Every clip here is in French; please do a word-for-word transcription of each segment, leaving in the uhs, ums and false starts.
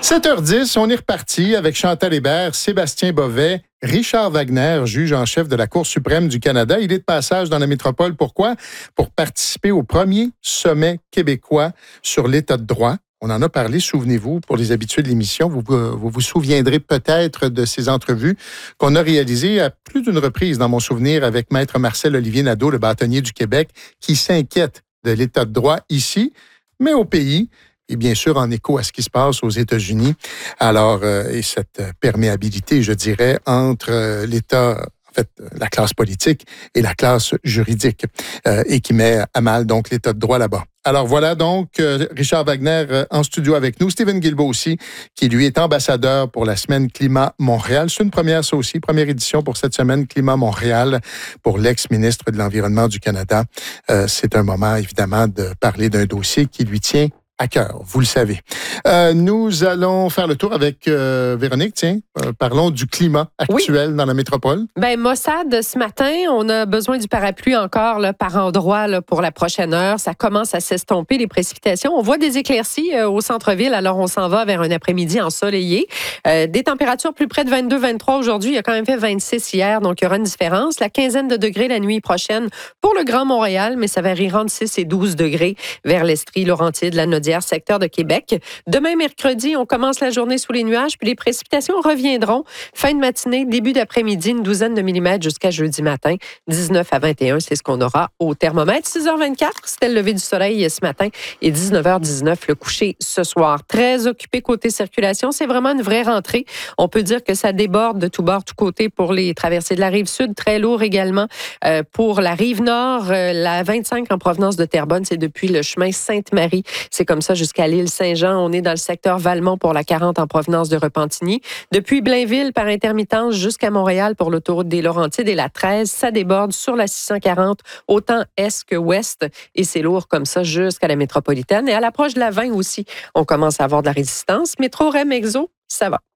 sept heures dix, on est reparti avec Chantal Hébert, Sébastien Bovet, Richard Wagner, juge en chef de la Cour suprême du Canada. Il est de passage dans la métropole. Pourquoi? Pour participer au premier sommet québécois sur l'état de droit. On en a parlé, souvenez-vous, pour les habitués de l'émission. Vous vous, vous souviendrez peut-être de ces entrevues qu'on a réalisées à plus d'une reprise, dans mon souvenir, avec Maître Marcel-Olivier Nadeau, le bâtonnier du Québec, qui s'inquiète de l'état de droit ici, mais au pays. Et bien sûr, en écho à ce qui se passe aux États-Unis. Alors, euh, et cette perméabilité, je dirais, entre euh, l'État, en fait, la classe politique et la classe juridique, euh, et qui met à mal, donc, l'État de droit là-bas. Alors voilà donc euh, Richard Wagner euh, en studio avec nous. Stephen Guilbeault aussi, qui lui est ambassadeur pour la Semaine Climat Montréal. C'est une première, ça aussi, première édition pour cette Semaine Climat Montréal pour l'ex-ministre de l'Environnement du Canada. Euh, c'est un moment, évidemment, de parler d'un dossier qui lui tient à cœur, vous le savez. Euh, nous allons faire le tour avec euh, Véronique. Tiens, euh, parlons du climat actuel oui. dans la métropole. Ben Mossad, ce matin, on a besoin du parapluie encore là, par endroit là, pour la prochaine heure. Ça commence à s'estomper, les précipitations. On voit des éclaircies euh, au centre-ville, alors on s'en va vers un après-midi ensoleillé. Euh, des températures plus près de vingt-deux vingt-trois aujourd'hui. Il y a quand même fait vingt-six hier, donc il y aura une différence. La quinzaine de degrés la nuit prochaine pour le Grand Montréal, mais ça variera entre six et douze degrés vers l'Estrie, Laurentide, la Naudière, secteur de Québec. Demain, mercredi, on commence la journée sous les nuages, puis les précipitations reviendront fin de matinée, début d'après-midi, une douzaine de millimètres jusqu'à jeudi matin, dix-neuf à vingt et un, c'est ce qu'on aura au thermomètre. six heures vingt-quatre, c'était le lever du soleil ce matin et dix-neuf heures dix-neuf, le coucher ce soir. Très occupé côté circulation, c'est vraiment une vraie rentrée. On peut dire que ça déborde de tous bords, tous côtés pour les traversées de la rive sud, très lourd également euh, pour la rive nord, euh, la vingt-cinq en provenance de Terrebonne, c'est depuis le chemin Sainte-Marie. C'est comme ça jusqu'à l'île Saint-Jean. On est dans le secteur Valmont pour la quarante en provenance de Repentigny. Depuis Blainville, par intermittence, jusqu'à Montréal pour l'autoroute des Laurentides et la treize, ça déborde sur la six cent quarante, autant est que ouest. Et c'est lourd comme ça jusqu'à la métropolitaine. Et à l'approche de la vingt aussi, on commence à avoir de la résistance. Métro, R E M, Exo, ça va.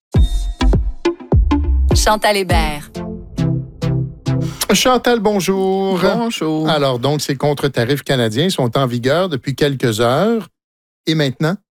Chantal Hébert. Chantal, bonjour. Bonjour. Alors, donc, ces contre-tarifs canadiens sont en vigueur depuis quelques heures. Et maintenant?